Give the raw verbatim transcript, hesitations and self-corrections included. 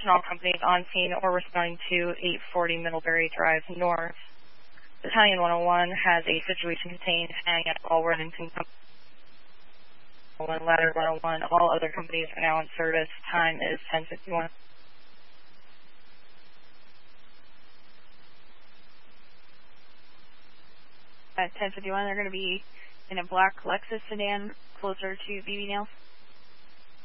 all companies on scene or responding to eight forty Middlebury Drive North. Battalion one oh one has a situation contained hanging at all Worthington Company. Ladder one oh one, all other companies are now in service. Time is ten fifty-one. At ten fifty-one, they're going to be in a black Lexus sedan closer to B B Nails.